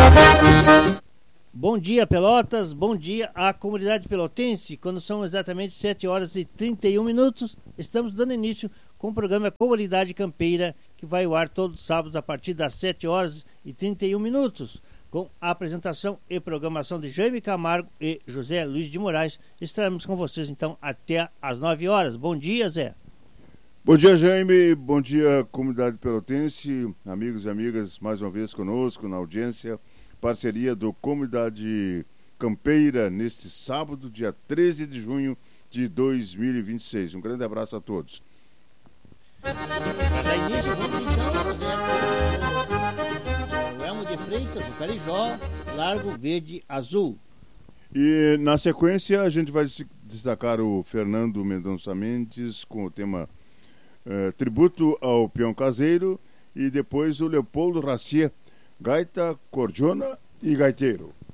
Bom dia, Pelotas, bom dia à comunidade pelotense. Quando são exatamente 7 horas e 31 minutos, estamos dando início com o programa Comunidade Campeira, que vai ao ar todos os sábados a partir das 7 horas e 31 minutos. Com a apresentação e programação de Jaime Camargo e José Luiz de Moraes, estaremos com vocês então até às 9 horas. Bom dia, Zé. Bom dia, Jaime. Bom dia, comunidade pelotense, amigos e amigas, mais uma vez conosco na audiência. Parceria do Comunidade Campeira neste sábado, dia 13 de junho de 2026. Um grande abraço a todos. Para dar início, vamos então fazer o Elmo de Freitas, o Carijó, Largo Verde Azul. E na sequência a gente vai destacar o Fernando Mendonça Mendes com o tema Tributo ao Peão Caseiro, e depois o Leopoldo Racier, gaita, cordiona e gaiteiro.